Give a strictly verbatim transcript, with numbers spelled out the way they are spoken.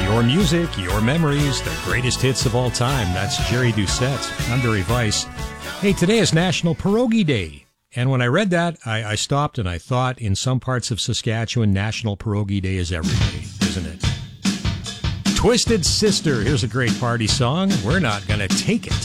Your music, your memories, the greatest hits of all time. That's Jerry Doucette. I'm Barry Weiss. Hey, today is National Pierogi Day. And when I read that, I, I stopped and I thought, in some parts of Saskatchewan, National Pierogi Day is every day, isn't it? Twisted Sister, here's a great party song. We're not gonna take it.